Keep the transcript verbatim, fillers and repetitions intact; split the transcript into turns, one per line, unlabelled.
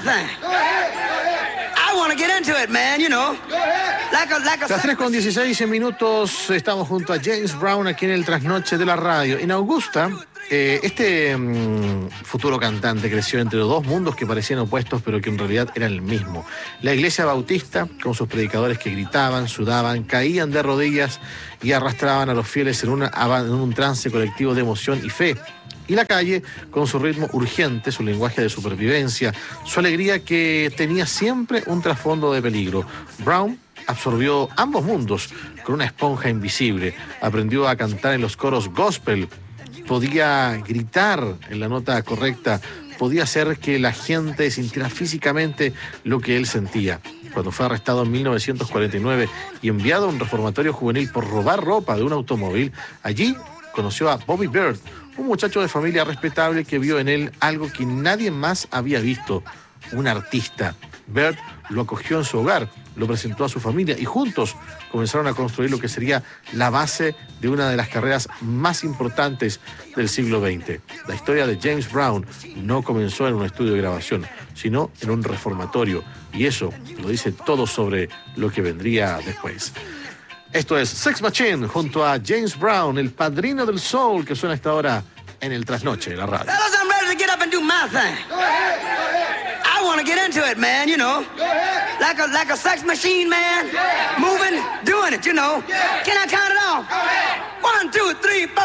thing. I want to get into it, man, you know. Like a, like a
Las tres con dieciséis minutos, estamos junto a James Brown aquí en el Trasnoche de la Radio. En Augusta, eh, este mmm, futuro cantante creció entre dos mundos que parecían opuestos, pero que en realidad eran el mismo. La iglesia bautista, con sus predicadores que gritaban, sudaban, caían de rodillas y arrastraban a los fieles en, una, en un trance colectivo de emoción y fe. Y la calle, con su ritmo urgente, su lenguaje de supervivencia, su alegría que tenía siempre un trasfondo de peligro. Brown absorbió ambos mundos con una esponja invisible. Aprendió a cantar en los coros gospel. Podía gritar en la nota correcta. Podía hacer que la gente sintiera físicamente lo que él sentía. Cuando fue arrestado en mil novecientos cuarenta y nueve y enviado a un reformatorio juvenil por robar ropa de un automóvil, allí conoció a Bobby Byrd, un muchacho de familia respetable que vio en él algo que nadie más había visto, un artista. Byrd lo acogió en su hogar, lo presentó a su familia y juntos comenzaron a construir lo que sería la base de una de las carreras más importantes del siglo veinte. La historia de James Brown no comenzó en un estudio de grabación, sino en un reformatorio, y eso lo dice todo sobre lo que vendría después. Esto es Sex Machine junto a James Brown, el padrino del soul, que suena hasta ahora en el Trasnoche de la Radio.
Fellas, I'm ready to get up and do my thing.
Go ahead, go ahead.
I want to get into it, man, you know.
Go ahead.
Like a like a sex machine, man.
Yeah.
Moving, doing it, you know.
Yeah.
Can I count it off?
Go ahead.
One, two, three, four.